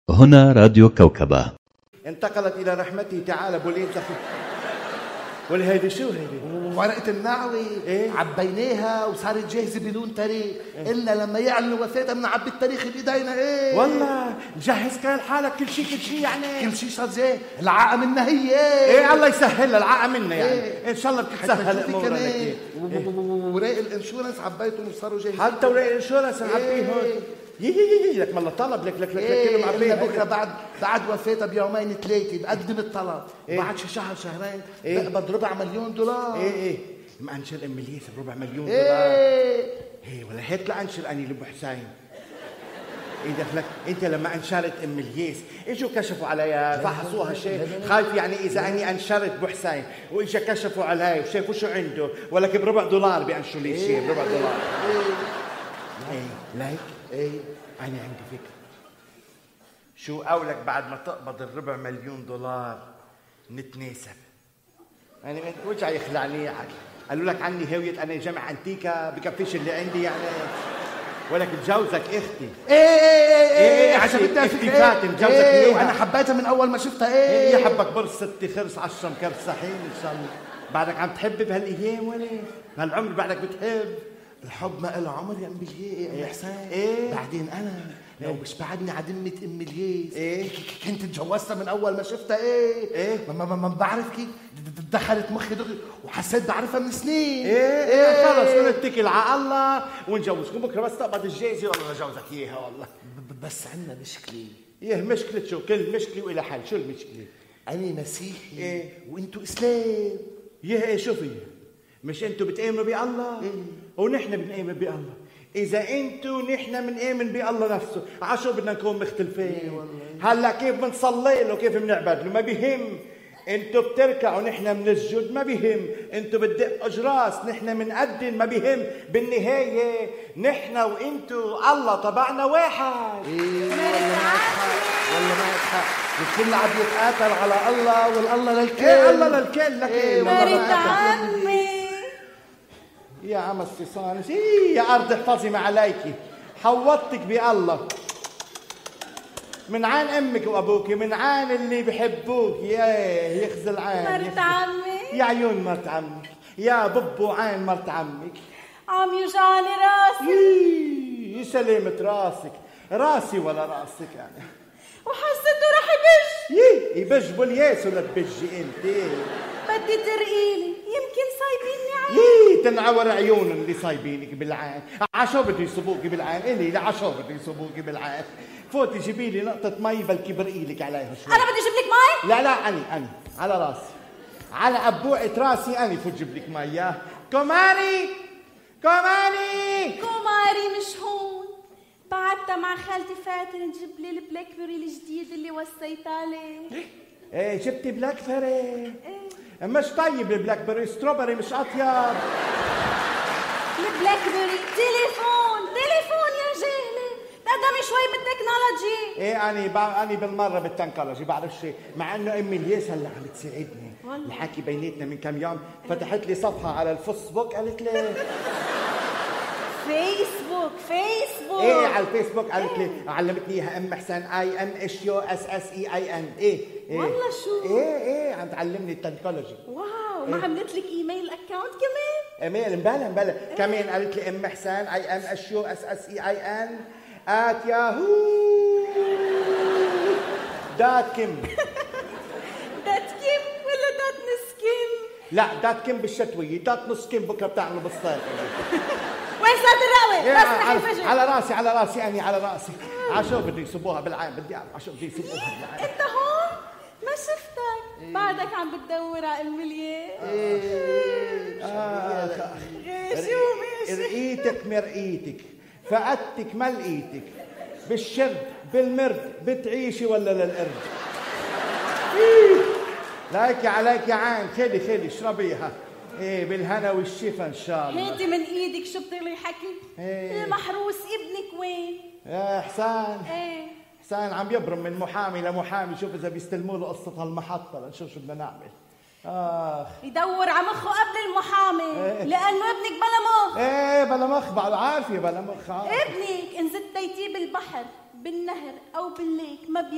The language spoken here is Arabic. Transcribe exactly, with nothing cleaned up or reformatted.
هنا راديو كوكبة. انتقلت إلى رحمته تعالى بولين تخي. ولهيدي شو هيدي؟ ورقة النعوة. إيه؟ عبيناها وصارت جاهزة بدون تاريخ. إيه؟ إلا لما يعلنوا وفاتها بنعبي التاريخ بإيدينا. إيه والله مجهز كان حالك كل شيء كل شيء يعني كل شيء صار زي العاقة منا هي. إيه, إيه الله يسهلها العاقة منا يعني. إيه؟ إن شاء الله بتتسهل أمورنا. إيه؟ وراق الانشورنس عبيتهم وصاروا جاهزين. حتى وراق الانشورنس نعبيهم. يي يي يي لك والله طلب لك لك لك كله معبيه. بكره بعد بعد وفاتها بيومين ثلاثه بقدم الطلب. إيه؟ بعد شي شهر شهرين إيه؟ بقبض ربع مليون دولار. ايه ايه ما انشر ام الياس بربع مليون دولار. ايه ايه ولا هيك لا انشر اني لابو حسين. ايه دخلك انت لما انشرت ام الياس اجوا كشفوا عليها فحصوها شيء خايف يعني اذا اني انشرت ابو حسين واجا كشفوا عليها وشافوا شو عنده ولك بربع دولار بينشروا لي شيء بربع دولار. ايه ايه ليك ايه انا عندي فكره. شو قولك بعد ما تقبض الربع مليون دولار نتناسب؟ يعني وجع يخلعني يعني. قالوا لك عني هوية انا جمع انتيكا بكفيش اللي عندي يعني. ولك تجوزك اختي. ايه ايه ايه ايه عجبتني اختي فاتن جوزك ايه ايه وانا حبيتها من اول ما شفتها. ايه يا حبك برص ستي خرس عشرة مكرس صحيح ان شاء الله. بعدك عم تحب بهالايام ولا بهالعمر بعدك بتحب؟ الحب ما له عمر يا ام الياس. يا حسين إيه؟ بعدين انا لو مش بعدني عدمة ام الياس إيه؟ كنت اتجوزتها من اول ما شفتها. ايه إيه؟ ما, ما, ما بعرف كيف دخلت مخي دغري وحسيت بعرفها من سنين. ايه ايه خلص نتكل على الله ونجوزكم بكره بس تقبض الجائزه والله جوزك اياها والله. بس عندنا مشكله. ايه مشكله شو؟ كل مشكله والى حل. شو المشكله؟ انا مسيحي إيه؟ وانتو اسلام. ايه ايه شو فيها؟ مش انتوا بتآمنوا بالله؟ إيه؟ ونحن بنآمن بالله. اذا انتوا نحن بنآمن بالله نفسه عشو بدنا نكون مختلفين؟ إيه والله. هلا كيف بنصلي له كيف بنعبد له ما بيهم. انتوا بتركعوا نحن بنسجد ما بيهم. انتوا بتدقوا جراس نحن بنقدم ما بيهم. بالنهايه نحن وانتوا الله تبعنا واحد. ايه والله ما يتحق والله ما يتحق. الكل عم يتقاتل على الله والله للكل. ايه الله للكل لك إيه والله مرت ما عمي يا عم السيصان إيه يا أرض احفظي ما عليكي. حوضتك بالله من عين أمك وأبوك من عين اللي بحبوك. يا يخزي العين مرت عمي يا عيون مرت عمك يا ببو عين مرت عمك. عم يوجعني راسي إيه سلامة راسك. راسي ولا راسك يعني. وحسيته رح يبج. يي يبج بالياس ولا تبجي انت؟ بدي ترقيلي يمكن صايبيني عين. يي تنعور عيون اللي صايبينك بالعين. عشو بده يصبوكي بالعين؟ الي لا عشو بده يصبوكي بالعين. فوتي جيبي لي نقطة مي بلكي برقيلك عليها شوي. انا بدي اجيب لك مي؟ لا لا اني اني على راسي على أبوعة راسي اني فوت جيب لك مي. يا كوماري كوماري كوماري مش هون. بعتها مع خالتي فاتن تجيب لي البلاك بيري الجديد اللي وصيت عليه. ايه جبتي بلاك بيري؟ ايه مش طيب البلاك بيري ستروبري مش اطيب. البلاك بيري تليفون تليفون يا جهلة. تقدمي شوي بالتكنولوجي. ايه اني بع... اني بالمره بالتكنولوجي بعرف شيء مع انه امي الياس هلا عم تساعدني. والله. الحكي بيناتنا من كم يوم فتحت لي صفحه على الفيسبوك قالت لي فيسبوك فيسبوك ايه على الفيسبوك قالت لي علمتني اياها ام حسين اي ام اتش يو اس اس اي اي ان. ايه ايه والله شو؟ ايه ايه عم تعلمني التكنولوجي. واو ما عملت لك ايميل اكاونت كمان؟ ايميل مبلا مبلا كمان قالت لي ام حسين اي ام اتش يو اس اس اي اي ان ات ياهو دات كيم. دات كيم ولا دات نسكيم؟ لا دات كيم بالشتويه دات نص كيم بكره بتعملوا بالصيف. وين صارت الرقوة؟ إيه بس على, نحن فجأة على راسي على راسي اني على راسي. عشو بده يصبوها بالعين بدي اعرف عشو بده يصبوها بالعين. انت هون؟ ما شفتك. إيه؟ بعدك عم بتدور على ام الياس. ايه آه غيشي وماشي. رقيتك مرقيتك فقدتك ما لقيتك بالشرد بالمرد بتعيشي ولا للقرد. إيه. ليكي عليكي عين خدي خدي اشربيها. ايه بالهنا والشفا ان شاء الله. هاتي من ايدك شو بتغلي حكي؟ إيه. المحروس ابنك وين؟ يا حسان ايه حسان عم يبرم من محامي لمحامي شوف اذا بيستلموا له قصة هالمحطة لنشوف شو بدنا نعمل. اخ يدور على مخه قبل المحامي. إيه؟ لانه ابنك بلا مخ. ايه بلا مخ بعد عارفه بلا مخ عارف. ابنك ان زتيتيه بالبحر بالنهر او بالليك ما بي